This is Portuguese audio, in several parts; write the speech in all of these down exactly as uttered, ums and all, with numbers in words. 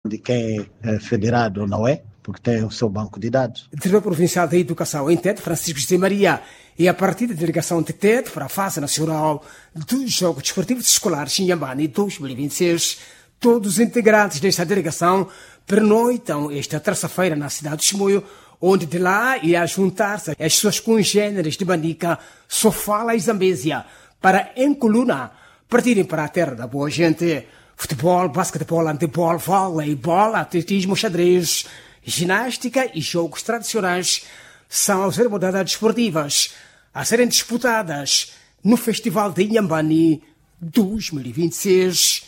de quem é federado não é, porque tem o seu banco de dados. Diretor Provincial da Educação em Tete, Francisco José Maria, e a partir da delegação de Tete para a fase nacional dos Jogos Desportivos Escolares Inhambane dois mil e vinte e seis, todos os integrantes desta delegação pernoitam esta terça-feira na cidade de Chimoio, onde de lá irá juntar-se as suas congêneres de Manica, Sofala e Zambésia, para, em coluna, partirem para a terra da boa gente. Futebol, basquetebol, handebol, voleibol, atletismo, xadrez, ginástica e jogos tradicionais são as modalidades esportivas a serem disputadas no Festival de Inhambane dois mil e vinte e seis.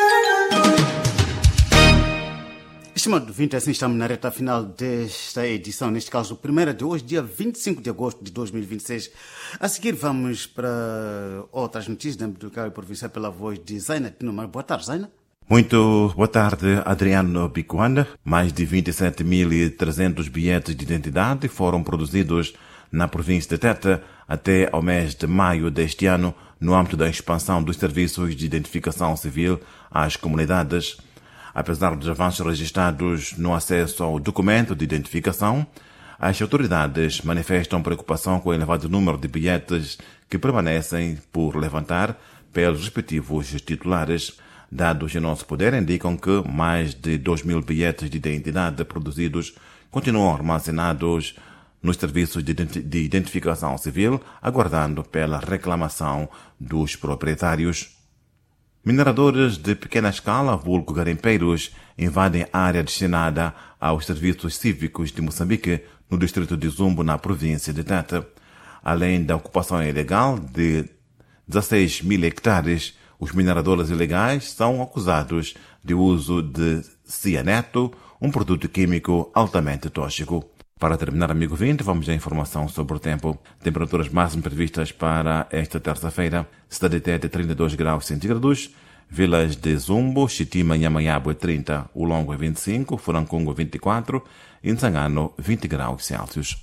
Estimado ouvinte, assim estamos na reta final desta edição, neste caso, a primeira de hoje, dia vinte e cinco de agosto de dois mil e vinte e seis. A seguir vamos para outras notícias da Educação Provincial pela voz de Zaina Tinomar. Boa tarde, Zaina. Muito boa tarde, Adriano Bicuanda. Mais de vinte e sete mil e trezentos bilhetes de identidade foram produzidos na província de Tete até ao mês de maio deste ano, no âmbito da expansão dos serviços de identificação civil às comunidades. Apesar dos avanços registrados no acesso ao documento de identificação, as autoridades manifestam preocupação com o elevado número de bilhetes que permanecem por levantar pelos respectivos titulares. Dados em nosso poder indicam que mais de dois mil bilhetes de identidade produzidos continuam armazenados nos serviços de identificação civil, aguardando pela reclamação dos proprietários. Mineradores de pequena escala, vulgo garimpeiros, invadem a área destinada aos serviços cívicos de Moçambique, no distrito de Zumbo, na província de Tete. Além da ocupação ilegal de dezesseis mil hectares, os mineradores ilegais são acusados de uso de cianeto, um produto químico altamente tóxico. Para terminar, amigo vinte, vamos à informação sobre o tempo. Temperaturas máximas previstas para esta terça-feira. Cidade de Tete, trinta e dois graus centígrados. Vilas de Zumbo, Chitima e Nhamanhabo, trinta. O Longo é vinte e cinco. Furancungo, vinte e quatro. E Nsangano, vinte graus Celsius.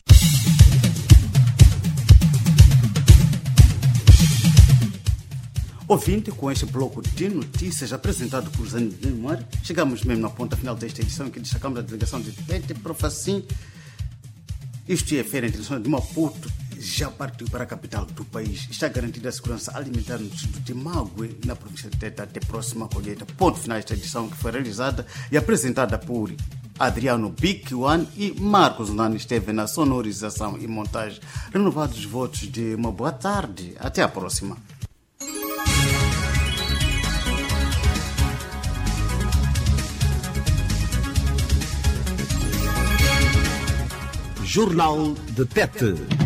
Ouvinte, com este bloco de notícias apresentado por Zane de Neymar, chegamos mesmo na ponta final desta edição, que destacamos a delegação de Tete, Profacim. Isto é, Feira Internacional de Maputo já partiu para a capital do país. Está garantida a segurança alimentar no distrito de Mague, na província de Tete, até a próxima colheita. Ponto final desta edição, que foi realizada e apresentada por Adriano Bicuanda e Marcos Nani esteve na sonorização e montagem. Renovados os votos de uma boa tarde. Até a próxima. Jornal de Tete.